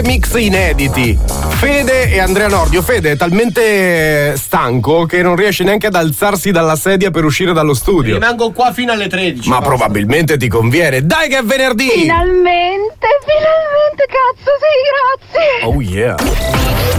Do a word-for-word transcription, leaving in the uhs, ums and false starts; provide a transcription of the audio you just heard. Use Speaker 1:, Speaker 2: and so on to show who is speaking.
Speaker 1: mix inediti. Fede e Andrea Nordio. Fede è talmente stanco che non riesce neanche ad alzarsi dalla sedia per uscire dallo studio.
Speaker 2: Rimango qua fino alle tredici.
Speaker 1: Ma
Speaker 2: basta.
Speaker 1: Probabilmente ti conviene. Dai che è venerdì!
Speaker 3: Finalmente, finalmente, cazzo, sì, grazie.
Speaker 1: Oh yeah.